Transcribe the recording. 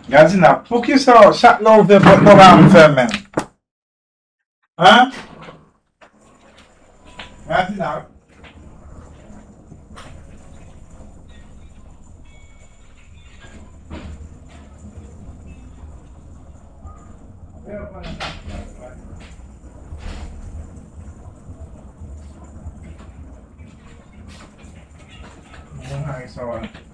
Gazina, por que só não vê no ram femen? Hã? Gazina. Vamos lá, isso agora.